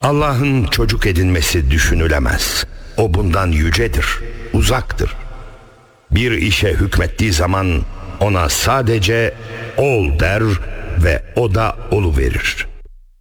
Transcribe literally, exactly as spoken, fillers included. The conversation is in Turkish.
Allah'ın çocuk edinmesi düşünülemez. O bundan yücedir, uzaktır. Bir işe hükmettiği zaman ona sadece ol der ve o da oluverir.